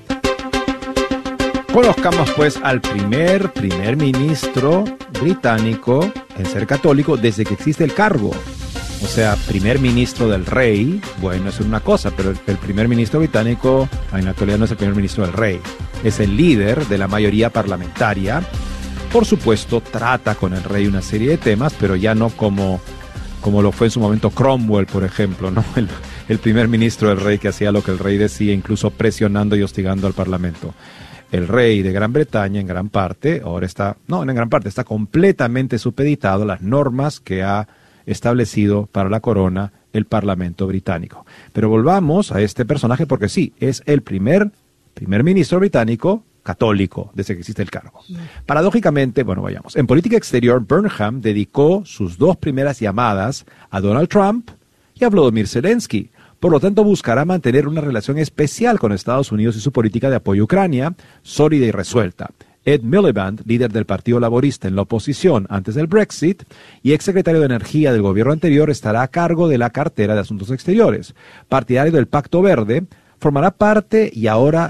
Conozcamos pues al primer ministro británico en ser católico desde que existe el cargo. O sea, primer ministro del rey, bueno, es una cosa, pero el primer ministro británico en la actualidad no es el primer ministro del rey, es el líder de la mayoría parlamentaria. Por supuesto, trata con el rey una serie de temas, pero ya no como lo fue en su momento Cromwell, por ejemplo, ¿no? El primer ministro del rey que hacía lo que el rey decía, incluso presionando y hostigando al parlamento. El rey de Gran Bretaña, en gran parte, está completamente supeditado a las normas que ha establecido para la corona el Parlamento británico. Pero volvamos a este personaje porque sí, es el primer ministro británico católico desde que existe el cargo. Paradójicamente, vayamos. En política exterior, Burnham dedicó sus 2 primeras llamadas a Donald Trump y a Volodymyr Zelensky. Por lo tanto, buscará mantener una relación especial con Estados Unidos y su política de apoyo a Ucrania, sólida y resuelta. Ed Miliband, líder del Partido Laborista en la oposición antes del Brexit y exsecretario de Energía del gobierno anterior, estará a cargo de la cartera de Asuntos Exteriores. Partidario del Pacto Verde, formará parte ahora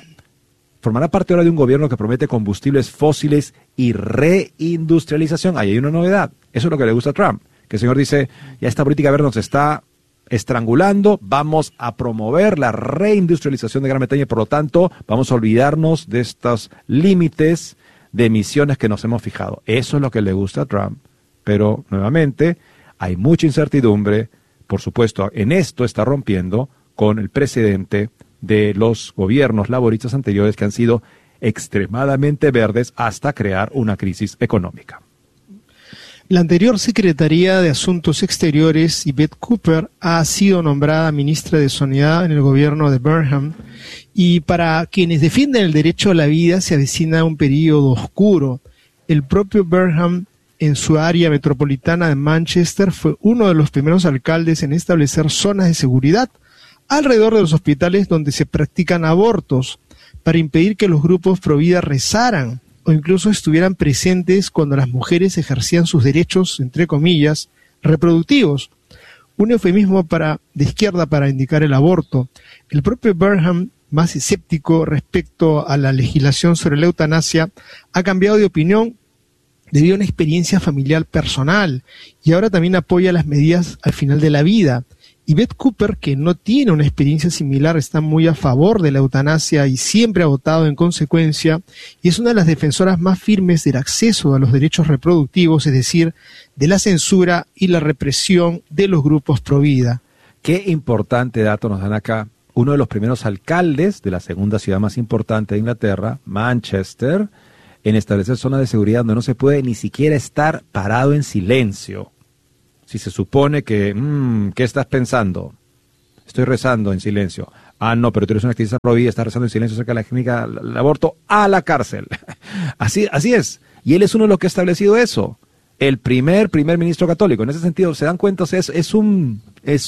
de un gobierno que promete combustibles fósiles y reindustrialización. Ahí hay una novedad. Eso es lo que le gusta a Trump. Que el señor dice, ya esta política verde nos está estrangulando, vamos a promover la reindustrialización de Gran Bretaña y por lo tanto vamos a olvidarnos de estos límites de emisiones que nos hemos fijado. Eso es lo que le gusta a Trump. Pero, nuevamente, hay mucha incertidumbre. Por supuesto, en esto está rompiendo con el precedente de los gobiernos laboristas anteriores que han sido extremadamente verdes hasta crear una crisis económica.
La anterior Secretaría de Asuntos Exteriores, Yvette Cooper, ha sido nombrada ministra de Sanidad en el gobierno de Burnham y para quienes defienden el derecho a la vida se avecina un periodo oscuro. El propio Burnham, en su área metropolitana de Manchester, fue uno de los primeros alcaldes en establecer zonas de seguridad alrededor de los hospitales donde se practican abortos para impedir que los grupos pro vida rezaran o incluso estuvieran presentes cuando las mujeres ejercían sus derechos, entre comillas, reproductivos. un eufemismo de izquierda para indicar el aborto. El propio Burnham, más escéptico respecto a la legislación sobre la eutanasia, ha cambiado de opinión debido a una experiencia familiar personal y ahora también apoya las medidas al final de la vida. Y Beth Cooper, que no tiene una experiencia similar, está muy a favor de la eutanasia y siempre ha votado en consecuencia, y es una de las defensoras más firmes del acceso a los derechos reproductivos, es decir, de la censura y la represión de los grupos pro vida.
Qué importante dato nos dan acá. Uno de los primeros alcaldes de la segunda ciudad más importante de Inglaterra, Manchester, en establecer zonas de seguridad donde no se puede ni siquiera estar parado en silencio. Si se supone que, ¿qué estás pensando? Estoy rezando en silencio. Ah, no, pero tú eres una activista pro vida, estás rezando en silencio acerca de la clínica del aborto, a la cárcel. Así es. Y él es uno de los que ha establecido eso. El primer ministro católico. En ese sentido, ¿se dan cuenta? O sea, es un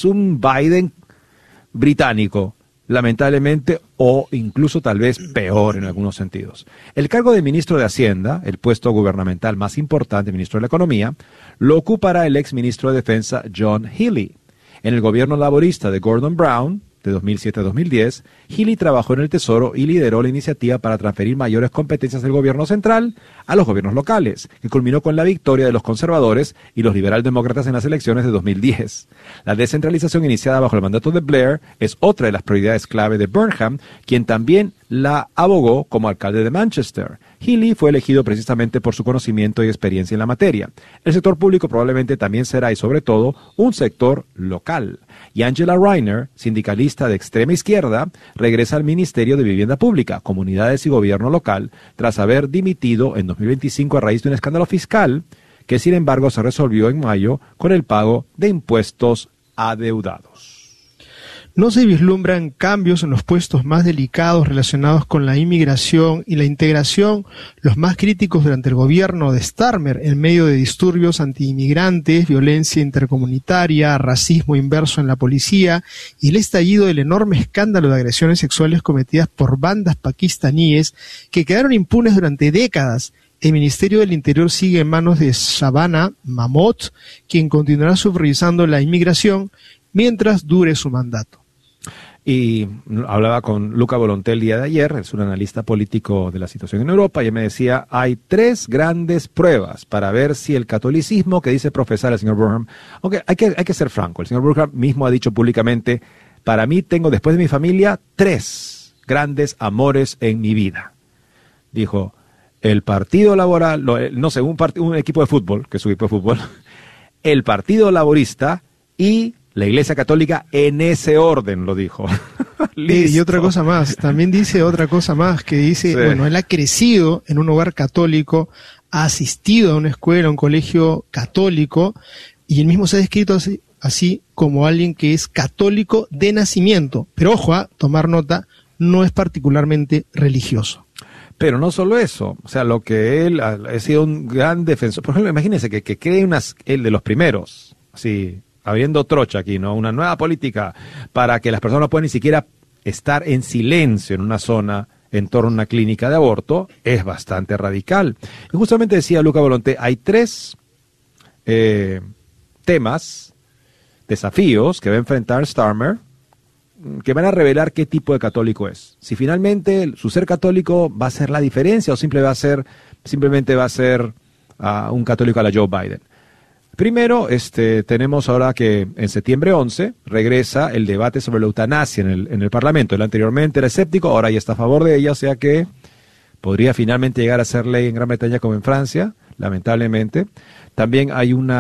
Biden británico, lamentablemente, o incluso tal vez peor en algunos sentidos. El cargo de ministro de Hacienda, el puesto gubernamental más importante, ministro de la Economía, lo ocupará el ex ministro de Defensa John Healey. En el gobierno laborista de Gordon Brown, de 2007 a 2010, Healey trabajó en el Tesoro y lideró la iniciativa para transferir mayores competencias del gobierno central a los gobiernos locales, que culminó con la victoria de los conservadores y los liberaldemócratas en las elecciones de 2010. La descentralización iniciada bajo el mandato de Blair es otra de las prioridades clave de Burnham, quien también la abogó como alcalde de Manchester. Healey fue elegido precisamente por su conocimiento y experiencia en la materia. El sector público probablemente también será, y sobre todo, un sector local. Y Angela Rayner, sindicalista de extrema izquierda, regresa al Ministerio de Vivienda Pública, Comunidades y Gobierno Local, tras haber dimitido en 2025 a raíz de un escándalo fiscal que, sin embargo, se resolvió en mayo con el pago de impuestos adeudados.
No se vislumbran cambios en los puestos más delicados relacionados con la inmigración y la integración, los más críticos durante el gobierno de Starmer, en medio de disturbios antiinmigrantes, violencia intercomunitaria, racismo inverso en la policía y el estallido del enorme escándalo de agresiones sexuales cometidas por bandas pakistaníes que quedaron impunes durante décadas. El Ministerio del Interior sigue en manos de Shabana Mahmood, quien continuará supervisando la inmigración mientras dure su mandato.
Y hablaba con Luca Volonté el día de ayer, es un analista político de la situación en Europa, y él me decía, hay 3 grandes pruebas para ver si el catolicismo que dice profesar el señor Burnham, aunque hay que ser franco, el señor Burnham mismo ha dicho públicamente, para mí tengo después de mi familia 3 grandes amores en mi vida. Dijo, el Partido Laboral, un equipo de fútbol, que es su equipo de fútbol, el Partido Laborista y la Iglesia Católica, en ese orden, lo dijo.
Y otra cosa más, también dice otra cosa más, que dice, sí. Bueno, él ha crecido en un hogar católico, ha asistido a una escuela, a un colegio católico, y él mismo se ha descrito así como alguien que es católico de nacimiento. Pero ojo, tomar nota, no es particularmente religioso.
Pero no solo eso, o sea, lo que él ha sido un gran defensor. Por ejemplo, imagínense que cree él de los primeros, así, habiendo trocha aquí, ¿no? Una nueva política para que las personas no puedan ni siquiera estar en silencio en una zona en torno a una clínica de aborto, es bastante radical. Y justamente decía Luca Volonté, hay 3 temas, desafíos que va a enfrentar Starmer, que van a revelar qué tipo de católico es. Si finalmente su ser católico va a ser la diferencia o simplemente va a ser un católico a la Joe Biden. Primero, tenemos ahora que en septiembre 11 regresa el debate sobre la eutanasia en el Parlamento. Él anteriormente era escéptico, ahora ya está a favor de ella, o sea que podría finalmente llegar a ser ley en Gran Bretaña como en Francia, lamentablemente. También hay un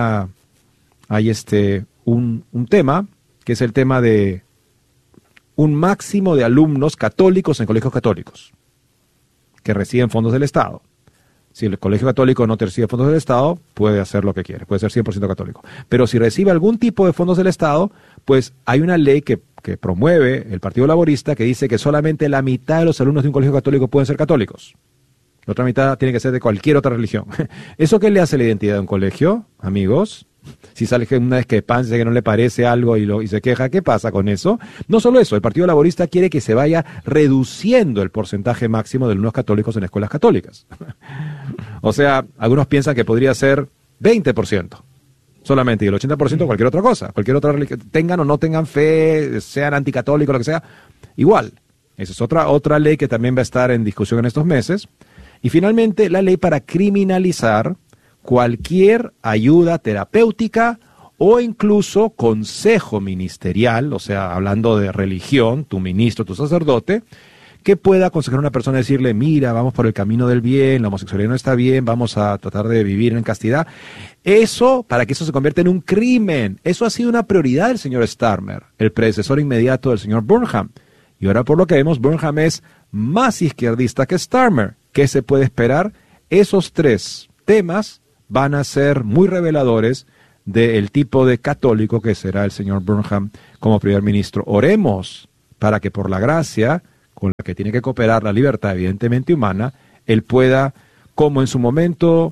tema, que es el tema de un máximo de alumnos católicos en colegios católicos que reciben fondos del Estado. Si el colegio católico no recibe fondos del Estado, puede hacer lo que quiere, puede ser 100% católico. Pero si recibe algún tipo de fondos del Estado, pues hay una ley que promueve el Partido Laborista que dice que solamente la mitad de los alumnos de un colegio católico pueden ser católicos. La otra mitad tiene que ser de cualquier otra religión. ¿Eso qué le hace la identidad de un colegio, amigos? Si sale una discrepancia que no le parece algo y se queja, ¿qué pasa con eso? No solo eso, el Partido Laborista quiere que se vaya reduciendo el porcentaje máximo de alumnos católicos en escuelas católicas. O sea, algunos piensan que podría ser 20%. solamente, y el 80% cualquier otra cosa, cualquier otra religión, tengan o no tengan fe, sean anticatólicos, lo que sea, igual. Esa es otra ley que también va a estar en discusión en estos meses. Y finalmente, la ley para criminalizar cualquier ayuda terapéutica o incluso consejo ministerial, o sea, hablando de religión, tu ministro, tu sacerdote, que pueda aconsejar a una persona y decirle, mira, vamos por el camino del bien, la homosexualidad no está bien, vamos a tratar de vivir en castidad. Eso, para que eso se convierta en un crimen. Eso ha sido una prioridad del señor Starmer, el predecesor inmediato del señor Burnham. Y ahora por lo que vemos, Burnham es más izquierdista que Starmer. ¿Qué se puede esperar? Esos tres temas van a ser muy reveladores del tipo de católico que será el señor Burnham como primer ministro. Oremos para que por la gracia con la que tiene que cooperar la libertad evidentemente humana, él pueda, como en su momento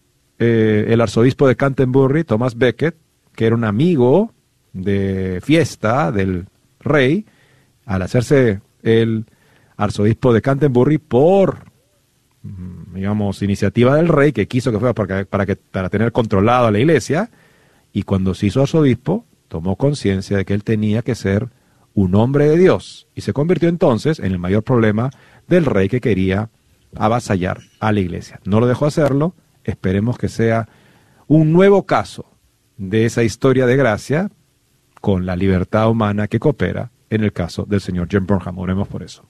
el arzobispo de Canterbury, Thomas Becket, que era un amigo de fiesta del rey, al hacerse el arzobispo de Canterbury por, digamos, iniciativa del rey, que quiso que fuera para tener controlado a la iglesia, y cuando se hizo arzobispo, tomó conciencia de que él tenía que ser un hombre de Dios, y se convirtió entonces en el mayor problema del rey que quería avasallar a la iglesia. No lo dejó hacerlo, esperemos que sea un nuevo caso de esa historia de gracia con la libertad humana que coopera en el caso del señor John Burnham. Oremos por eso.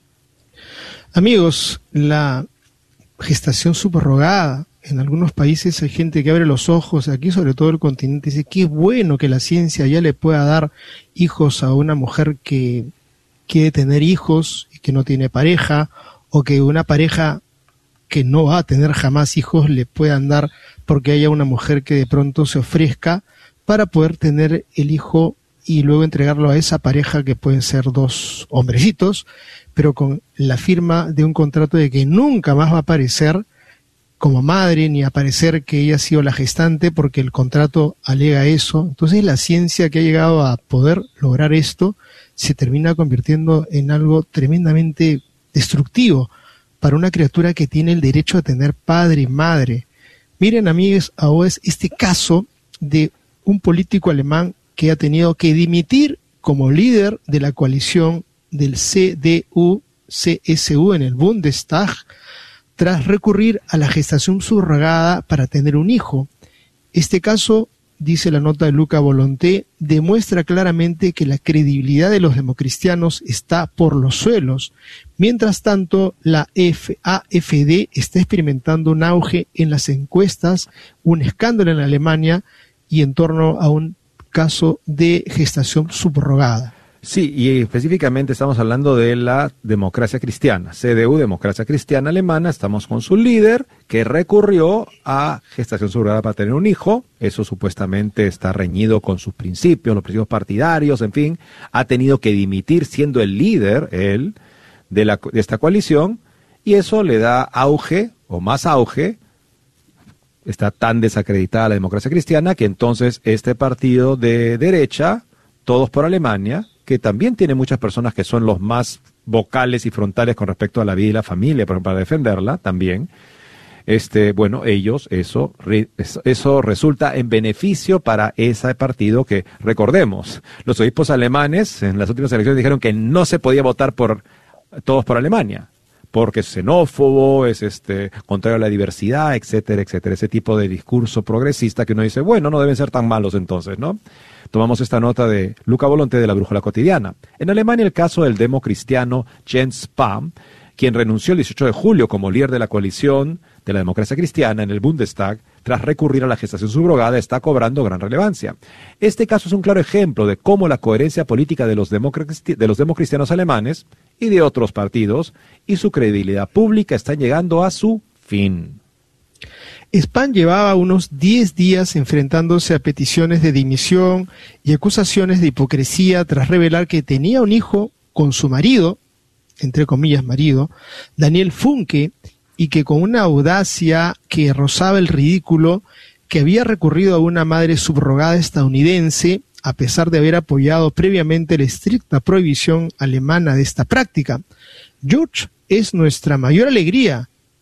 Amigos, la gestación subrogada, en algunos países hay gente que abre los ojos, aquí sobre todo el continente, dice qué bueno que la ciencia ya le pueda dar hijos a una mujer que quiere tener hijos y que no tiene pareja, o que una pareja que no va a tener jamás hijos le puedan dar porque haya una mujer que de pronto se ofrezca para poder tener el hijo y luego entregarlo a esa pareja, que pueden ser dos hombrecitos, pero con la firma de un contrato de que nunca más va a aparecer como madre, ni aparecer que ella ha sido la gestante, porque el contrato alega eso. Entonces la ciencia que ha llegado a poder lograr esto se termina convirtiendo en algo tremendamente destructivo para una criatura que tiene el derecho a tener padre y madre. Miren, amigos, ahora es este caso de un político alemán que ha tenido que dimitir como líder de la coalición del CDU-CSU en el Bundestag, tras recurrir a la gestación subrogada para tener un hijo. Este caso, dice la nota de Luca Volonté, demuestra claramente que la credibilidad de los democristianos está por los suelos. Mientras tanto, la AfD está experimentando un auge en las encuestas, un escándalo en Alemania y en torno a un caso de gestación subrogada.
Sí, y específicamente estamos hablando de la democracia cristiana, CDU, Democracia Cristiana Alemana. Estamos con su líder que recurrió a gestación subrogada para tener un hijo. Eso supuestamente está reñido con sus principios, los principios partidarios, en fin. Ha tenido que dimitir siendo el líder, él, de esta coalición, y eso le da auge, o más auge. Está tan desacreditada la democracia cristiana que entonces este partido de derecha, Todos por Alemania, que también tiene muchas personas que son los más vocales y frontales con respecto a la vida y la familia, por ejemplo, para defenderla también. Bueno, ellos, eso resulta en beneficio para ese partido que, recordemos, los obispos alemanes en las últimas elecciones dijeron que no se podía votar por Todos por Alemania, porque es xenófobo, es contrario a la diversidad, etcétera, etcétera. Ese tipo de discurso progresista que uno dice, bueno, no deben ser tan malos entonces, ¿no? Tomamos esta nota de Luca Volonté de la Brújula Cotidiana. En Alemania, el caso del democristiano Jens Spahn, quien renunció el 18 de julio como líder de la coalición de la democracia cristiana en el Bundestag, tras recurrir a la gestación subrogada, está cobrando gran relevancia. Este caso es un claro ejemplo de cómo la coherencia política de los democristianos alemanes y de otros partidos y su credibilidad pública están llegando a su fin.
Spahn llevaba unos 10 días enfrentándose a peticiones de dimisión y acusaciones de hipocresía tras revelar que tenía un hijo con su marido, entre comillas marido, Daniel Funke, y que con una audacia que rozaba el ridículo, que había recurrido a una madre subrogada estadounidense, a pesar de haber apoyado previamente la estricta prohibición alemana de esta práctica. George es nuestra mayor alegría,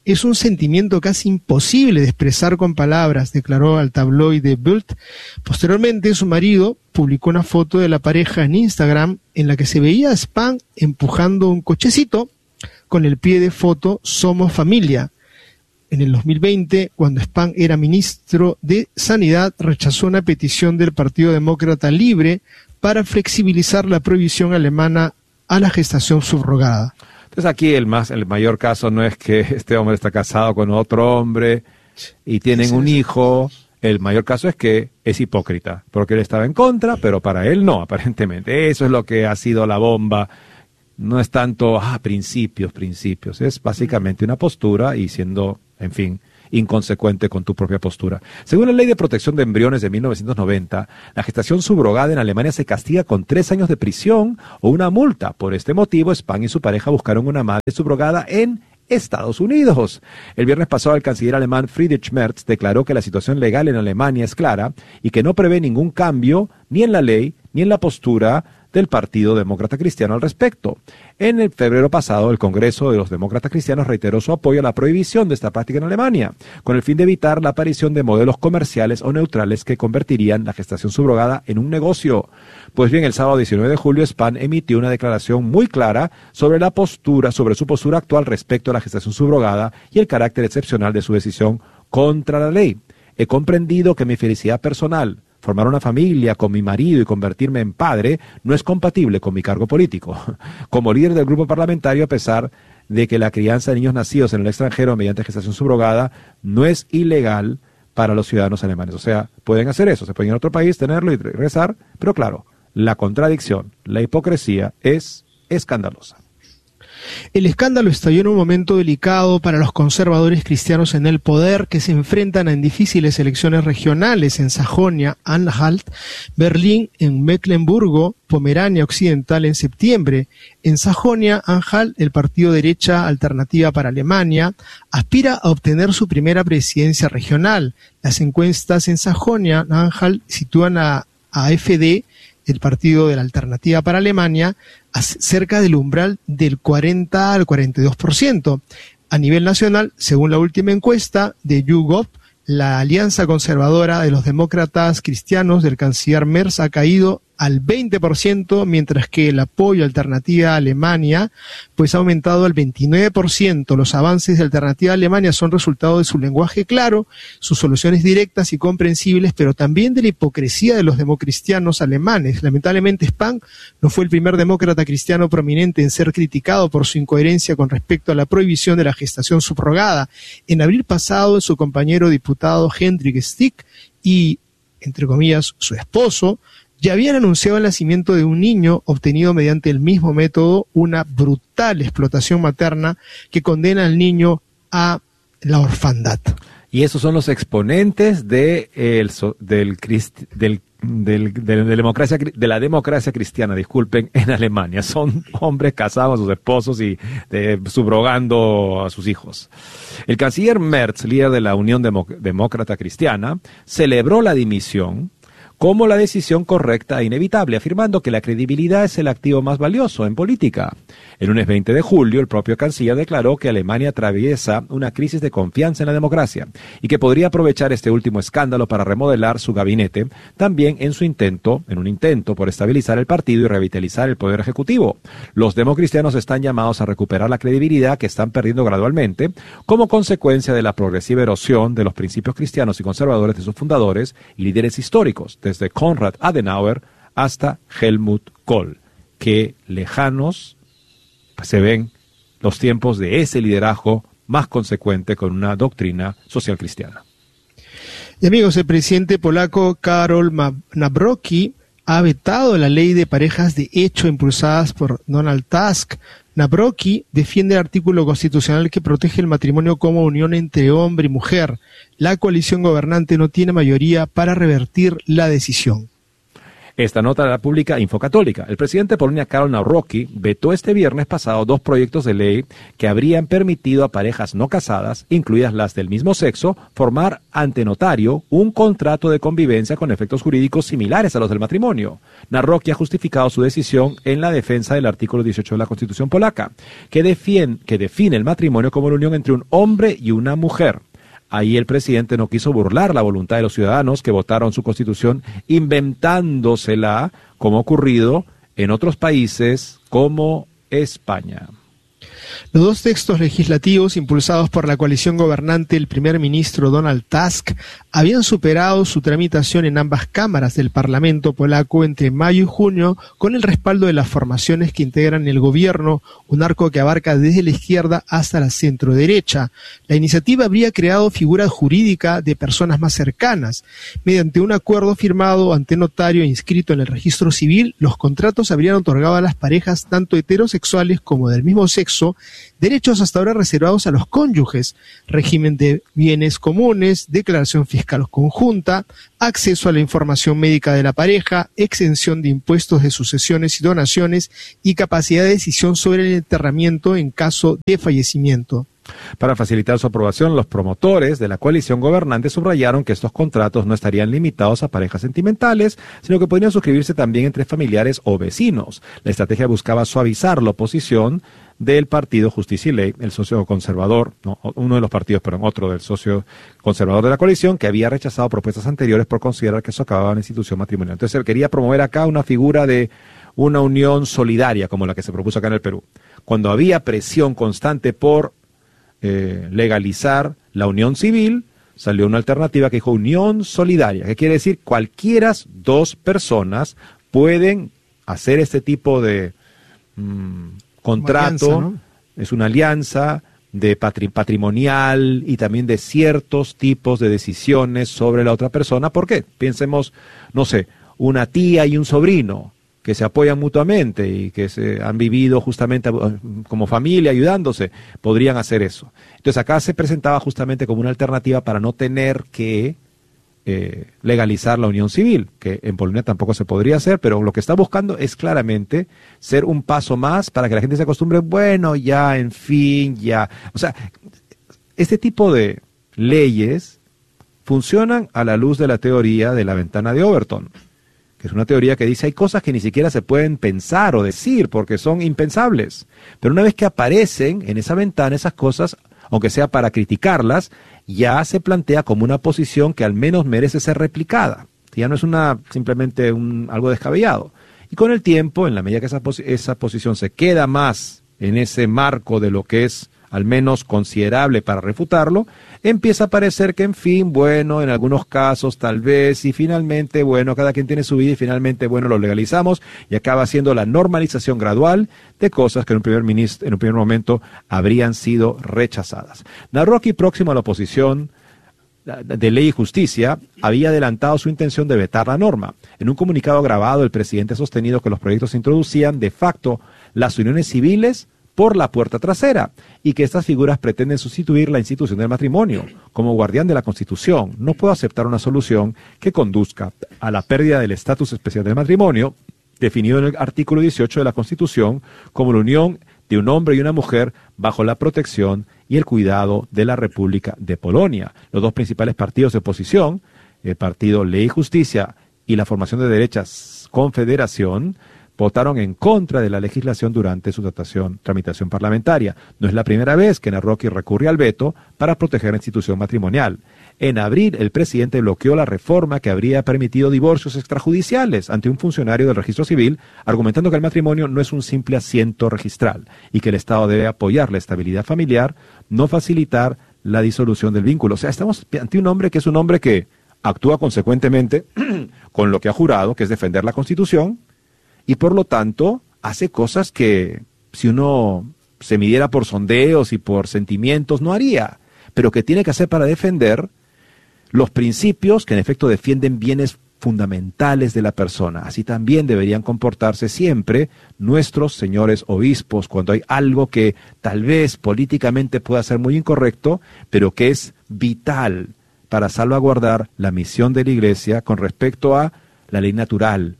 es un sentimiento casi imposible de expresar con palabras, declaró al tabloide Bild. Posteriormente, su marido publicó una foto de la pareja en Instagram en la que se veía a Spahn empujando un cochecito con el pie de foto "Somos familia". En el 2020, cuando Spahn era ministro de Sanidad, rechazó una petición del Partido Demócrata Libre para flexibilizar la prohibición alemana a la gestación subrogada.
Entonces aquí el mayor caso no es que este hombre está casado con otro hombre y tienen un hijo. El mayor caso es que es hipócrita, porque él estaba en contra, pero para él no, aparentemente. Eso es lo que ha sido la bomba. No es tanto, principios. Es básicamente una postura y siendo, en fin, inconsecuente con tu propia postura. Según la Ley de Protección de Embriones de 1990, la gestación subrogada en Alemania se castiga con 3 años de prisión o una multa. Por este motivo, Spahn y su pareja buscaron una madre subrogada en Estados Unidos. El viernes pasado, el canciller alemán Friedrich Merz declaró que la situación legal en Alemania es clara y que no prevé ningún cambio ni en la ley ni en la postura del Partido Demócrata Cristiano al respecto. En el febrero pasado, el Congreso de los Demócratas Cristianos reiteró su apoyo a la prohibición de esta práctica en Alemania, con el fin de evitar la aparición de modelos comerciales o neutrales que convertirían la gestación subrogada en un negocio. Pues bien, el sábado 19 de julio, Spahn emitió una declaración muy clara sobre su postura actual respecto a la gestación subrogada y el carácter excepcional de su decisión contra la ley. He comprendido que mi felicidad personal, formar una familia con mi marido y convertirme en padre, no es compatible con mi cargo político. Como líder del grupo parlamentario, a pesar de que la crianza de niños nacidos en el extranjero mediante gestación subrogada no es ilegal para los ciudadanos alemanes. O sea, pueden hacer eso, se pueden ir a otro país, tenerlo y regresar, pero claro, la contradicción, la hipocresía es escandalosa.
El escándalo estalló en un momento delicado para los conservadores cristianos en el poder, que se enfrentan en difíciles elecciones regionales en Sajonia, Anhalt, Berlín, en Mecklemburgo, Pomerania Occidental en septiembre. En Sajonia, Anhalt, el partido derecha Alternativa para Alemania aspira a obtener su primera presidencia regional. Las encuestas en Sajonia, Anhalt, sitúan a AfD, el partido de la Alternativa para Alemania, cerca del umbral del 40 al 42%. A nivel nacional, según la última encuesta de YouGov, la alianza conservadora de los demócratas cristianos del canciller Merz ha caído al 20%, mientras que el apoyo a Alternativa Alemania pues ha aumentado al 29%. Los avances de Alternativa Alemania son resultado de su lenguaje claro, sus soluciones directas y comprensibles, pero también de la hipocresía de los democristianos alemanes. Lamentablemente, Spahn no fue el primer demócrata cristiano prominente en ser criticado por su incoherencia con respecto a la prohibición de la gestación subrogada. En abril pasado, su compañero diputado Hendrik Stick y, entre comillas, su esposo, ya habían anunciado el nacimiento de un niño obtenido mediante el mismo método, una brutal explotación materna que condena al niño a la orfandad.
Y esos son los exponentes de la democracia cristiana, disculpen, en Alemania. Son hombres casados a sus esposos y subrogando a sus hijos. El canciller Merz, líder de la Unión Demócrata Cristiana, celebró la dimisión como la decisión correcta e inevitable, afirmando que la credibilidad es el activo más valioso en política. El lunes 20 de julio, el propio canciller declaró que Alemania atraviesa una crisis de confianza en la democracia y que podría aprovechar este último escándalo para remodelar su gabinete, también en un intento por estabilizar el partido y revitalizar el poder ejecutivo. Los democristianos están llamados a recuperar la credibilidad que están perdiendo gradualmente como consecuencia de la progresiva erosión de los principios cristianos y conservadores de sus fundadores y líderes históricos, desde Konrad Adenauer hasta Helmut Kohl. Qué lejanos se ven los tiempos de ese liderazgo más consecuente con una doctrina social cristiana.
Y amigos, el presidente polaco Karol Nawrocki ha vetado la ley de parejas de hecho impulsadas por Donald Tusk. Nawrocki defiende el artículo constitucional que protege el matrimonio como unión entre hombre y mujer. La coalición gobernante no tiene mayoría para revertir la decisión.
Esta nota la publica Infocatólica. El presidente de Polonia, Karol Nawrocki, vetó este viernes pasado 2 proyectos de ley que habrían permitido a parejas no casadas, incluidas las del mismo sexo, formar ante notario un contrato de convivencia con efectos jurídicos similares a los del matrimonio. Nawrocki ha justificado su decisión en la defensa del artículo 18 de la Constitución polaca, que define el matrimonio como la unión entre un hombre y una mujer. Ahí el presidente no quiso burlar la voluntad de los ciudadanos que votaron su constitución inventándosela, como ha ocurrido en otros países como España.
Los 2 textos legislativos impulsados por la coalición gobernante del primer ministro Donald Tusk habían superado su tramitación en ambas cámaras del Parlamento polaco entre mayo y junio con el respaldo de las formaciones que integran el gobierno, un arco que abarca desde la izquierda hasta la centroderecha. La iniciativa habría creado figura jurídica de personas más cercanas. Mediante un acuerdo firmado ante notario e inscrito en el registro civil, los contratos habrían otorgado a las parejas tanto heterosexuales como del mismo sexo derechos hasta ahora reservados a los cónyuges: régimen de bienes comunes, declaración fiscal conjunta, acceso a la información médica de la pareja, exención de impuestos de sucesiones y donaciones y capacidad de decisión sobre el enterramiento en caso de fallecimiento.
Para facilitar su aprobación, los promotores de la coalición gobernante subrayaron que estos contratos no estarían limitados a parejas sentimentales, sino que podrían suscribirse también entre familiares o vecinos. La estrategia buscaba suavizar la oposición del partido Justicia y Ley, el socio conservador, otro del socio conservador de la coalición, que había rechazado propuestas anteriores por considerar que socavaban la institución matrimonial. Entonces él quería promover acá una figura de una unión solidaria, como la que se propuso acá en el Perú. Cuando había presión constante por legalizar la unión civil, salió una alternativa que dijo unión solidaria, que quiere decir cualquiera 2 personas pueden hacer este tipo de contrato, alianza, ¿no? Es una alianza de patrimonial y también de ciertos tipos de decisiones sobre la otra persona. ¿Por qué? Pensemos, no sé, una tía y un sobrino que se apoyan mutuamente y que se han vivido justamente como familia ayudándose, podrían hacer eso. Entonces acá se presentaba justamente como una alternativa para no tener que legalizar la unión civil, que en Polonia tampoco se podría hacer, pero lo que está buscando es claramente ser un paso más para que la gente se acostumbre, bueno, ya, en fin, ya. O sea, este tipo de leyes funcionan a la luz de la teoría de la ventana de Overton, que es una teoría que dice hay cosas que ni siquiera se pueden pensar o decir porque son impensables, pero una vez que aparecen en esa ventana esas cosas, aunque sea para criticarlas, ya se plantea como una posición que al menos merece ser replicada, ya no es simplemente algo descabellado. Y con el tiempo, en la medida que esa posición se queda más en ese marco de lo que es al menos considerable para refutarlo, empieza a parecer que, en fin, bueno, en algunos casos tal vez, y finalmente, bueno, cada quien tiene su vida y finalmente, bueno, lo legalizamos y acaba siendo la normalización gradual de cosas que en un primer momento habrían sido rechazadas. Nawrocki, próximo a la oposición de Ley y Justicia, había adelantado su intención de vetar la norma. En un comunicado grabado, el presidente ha sostenido que los proyectos introducían de facto las uniones civiles por la puerta trasera, y que estas figuras pretenden sustituir la institución del matrimonio. Como guardián de la Constitución, no puedo aceptar una solución que conduzca a la pérdida del estatus especial del matrimonio, definido en el artículo 18 de la Constitución, como la unión de un hombre y una mujer bajo la protección y el cuidado de la República de Polonia. Los 2 principales partidos de oposición, el partido Ley y Justicia y la formación de derechas Confederación, votaron en contra de la legislación durante su tramitación parlamentaria. No es la primera vez que Nawrocki recurre al veto para proteger la institución matrimonial. En abril, el presidente bloqueó la reforma que habría permitido divorcios extrajudiciales ante un funcionario del registro civil, argumentando que el matrimonio no es un simple asiento registral y que el Estado debe apoyar la estabilidad familiar, no facilitar la disolución del vínculo. O sea, estamos ante un hombre que es un hombre que actúa consecuentemente con lo que ha jurado, que es defender la Constitución, y por lo tanto hace cosas que si uno se midiera por sondeos y por sentimientos no haría, pero que tiene que hacer para defender los principios que en efecto defienden bienes fundamentales de la persona. Así también deberían comportarse siempre nuestros señores obispos cuando hay algo que tal vez políticamente pueda ser muy incorrecto, pero que es vital para salvaguardar la misión de la Iglesia con respecto a la ley natural,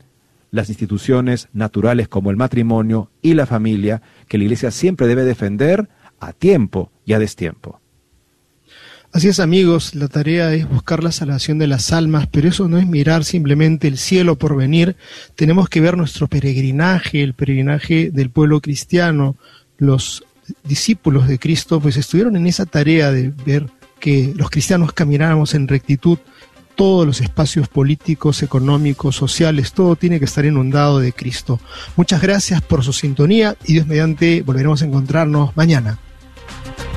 las instituciones naturales como el matrimonio y la familia, que la Iglesia siempre debe defender a tiempo y a destiempo.
Así es, amigos, la tarea es buscar la salvación de las almas, pero eso no es mirar simplemente el cielo por venir. Tenemos que ver nuestro peregrinaje, el peregrinaje del pueblo cristiano. Los discípulos de Cristo pues estuvieron en esa tarea de ver que los cristianos camináramos en rectitud. Todos los espacios políticos, económicos, sociales, todo tiene que estar inundado de Cristo. Muchas gracias por su sintonía y Dios mediante volveremos a encontrarnos mañana.